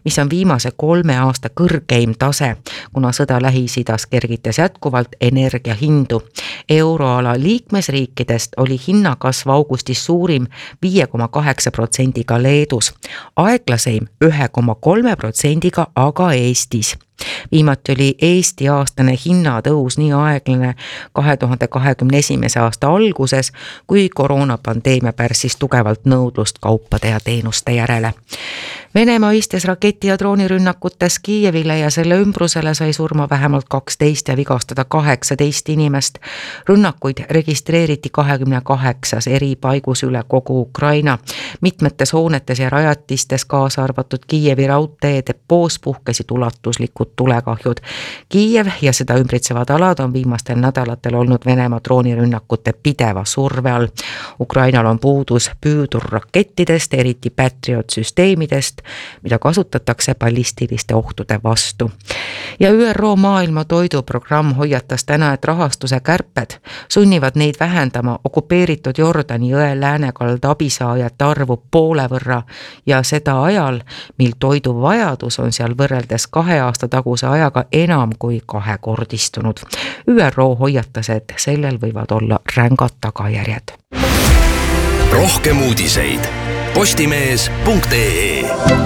mis on viimase 3 aasta kõrgeim tase, kuna sõda Lähis-Idas kergitas jätkuvalt energiahindu. Euroala liikmesriikidest oli hinnakasv augustis suurim 5,8% Leedus, aeglaseim 1,3% aga Eestis. Viimati oli Eesti aastane hinnatõus nii aeglane 2021. aasta alguses, kui koroonapandeemia pärssis tugevalt nõudlust kaupade ja teenuste järele. Venemaa istes raketi- ja droonirünnakutes Kiievile ja selle ümbrusele sai surma vähemalt 12 ja vigastada 18 inimest. Rünnakuid registreeriti 28 eri paigus üle kogu Ukraina. Mitmetes hoonetes ja rajatistes, kaasa arvatud Kiievi raudtee depoos, puhkesid ulatuslikud tulekahjud. Kiiev ja seda ümbritsevad alad on viimastel nädalatel olnud Venemaa droonirünnakute pideva surve all. Ukrainal on puudus püüdurrakettidest, eriti Patriot-süsteemidest, mida kasutatakse ballistiliste ohtude vastu. Ja ÜRO maailma toiduprogramm hoiatas täna, et rahastuse kärped sunnivad neid vähendama okupeeritud Jordani jõe läänekalda abisaajate arvu poole võrra ja seda ajal, mil toiduvajadus on seal võrreldes 2 aasta taguse ajaga enam kui 2-kordistunud. ÜRO hoiatas, et sellel võivad olla rängad tagajärjed. Rohkem uudiseid postimees.ee.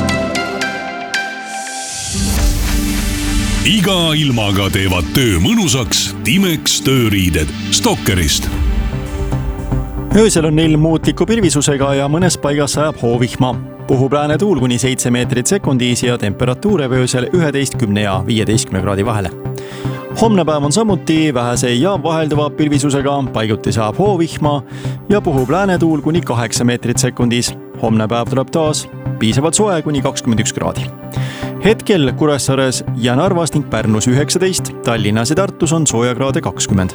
Iga ilmaga teevad töö mõnusaks Timex tööriided Stalkerist. Öösel on ilm muutliku pilvisusega ja mõnes paigas sajab hoovihma. Puhub lääne tuul kuni 7 meetrit sekundis ja temperatuure öösel 11 ja 15 kraadi vahele. Homne päev on samuti vähese ja vahelduva pilvisusega, paiguti saab hoovihma ja puhub lääne tuul kuni 8 meetrit sekundis. Homne päev tuleb taas piisavalt soe kuni 21 kraadi. Hetkel Kuressaares ja Narvas ning Pärnus 19, Tallinnas ja Tartus on soojakraade 20.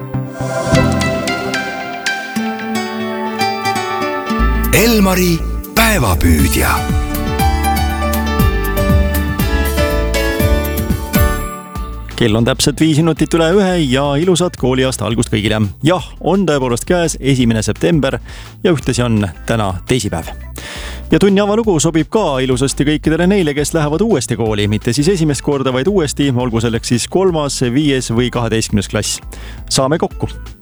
Elmari päevapüüdja. Kell on täpselt 5 minutit üle 1 ja ilusat kooliaasta algust kõigile. Jah, on tõepoolest käes 1. september ja ühtlasi on täna teisipäev. Ja tunni avalugu sobib ka ilusasti kõikidele neile, kes lähevad uuesti kooli, mitte siis esimest korda, vaid uuesti, olgu selleks siis 3., 5. või 12. klass. Saame kokku!